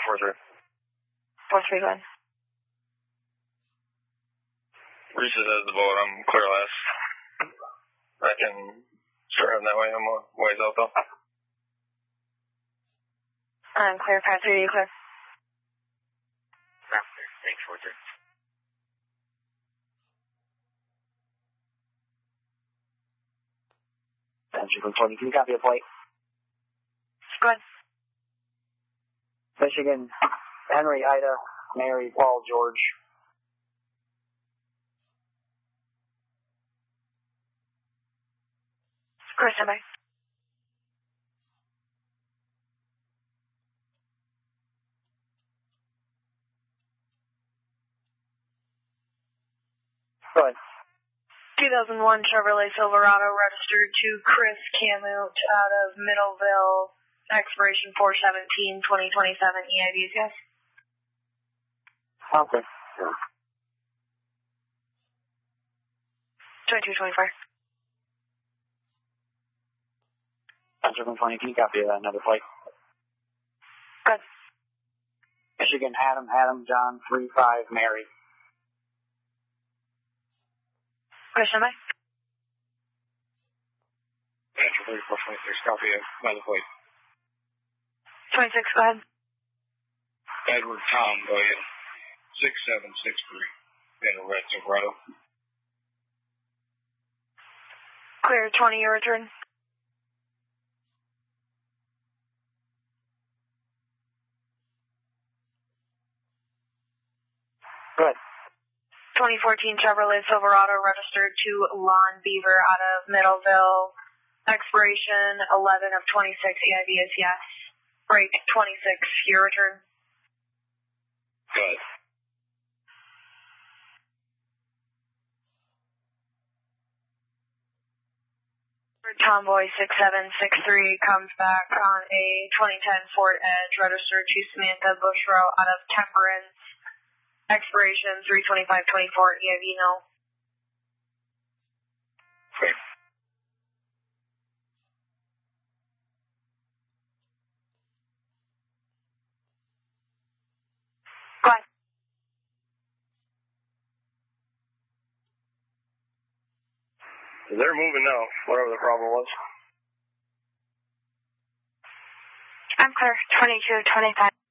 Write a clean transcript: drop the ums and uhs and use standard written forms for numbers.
4-3. 4-3, go ahead. Reese has the boat. I'm clear last. I can start heading that way. I'm a ways out though. I'm clear, 5-3, you clear? Thanks, 4-3. Michigan 20, can you copy a plate? Go ahead. Michigan, Henry, Ida, Mary, Paul, George. Clear, standby. Go ahead. 2001 Chevrolet Silverado registered to Chris Camute out of Middleville, expiration 4/17/2027, EIVs, yes? Okay. 2225. Michigan 20, can you copy another plate? Good. Michigan, Adam, John, 3-5, Mary. Clear, standby. Metro 3426, copy another plate. 26, go ahead. Edward Tom William, 6763. In a red Silverado. Clear, 20, your return. Good. 2014 Chevrolet Silverado registered to Lon Beaver out of Middleville, expiration 11/26, EIV is yes. Break 26, your return. Good. Tomboy 6763 comes back on a 2010 Ford Edge registered to Samantha Bushrow out of Temperance, expiration 3/25/24, EIV no. Okay. Go ahead. They're moving now, whatever the problem was. I'm clear, 2225.